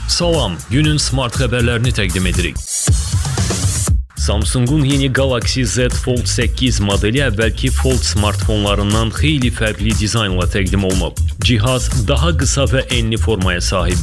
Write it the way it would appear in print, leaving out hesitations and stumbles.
Salam, günün smart xəbərlərini təqdim edirik. Samsung'un yeni Galaxy Z Fold 8 modeli əvvəlki Fold smartfonlarından xeyli fərqli dizaynla təqdim olunub. Cihaz daha qısa və enli formaya sahibdir.